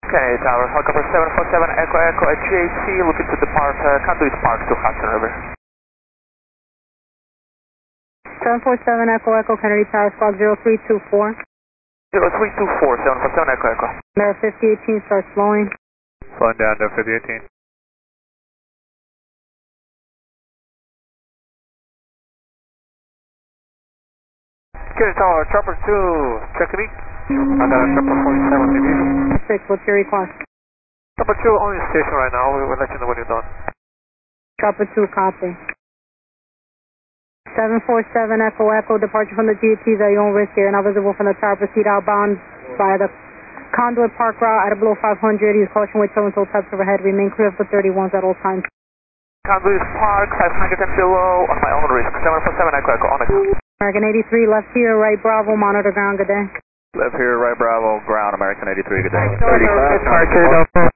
Kennedy Tower, helicopter 747 Echo Echo at GAC, looking to depart Conduit Park to Hudson River. 747 Echo Echo, Kennedy Tower, squawk 0324. 0324, 747 Echo Echo. There 5018 starts slowing. Slowing down to 5018. Kennedy Tower, Chopper 2, check me. I got a Chopper 47 maybe. 6, what's your request? Chopper 2 on your station right now, we'll let you know when you're done. Chopper 2, copy. 747 Echo Echo, departure from the GATs at your own risk here, now visible from the tower, proceed outbound via the Conduit Park route at a below 500, use caution with tow until types overhead, remain clear of the 31s at all times. Conduit Park, 500 and below, on my own risk, 747 Echo Echo, on the ground. American 83, left here, right Bravo, monitor ground, good day. Left here, right Bravo, ground, American 83, good day. Departure,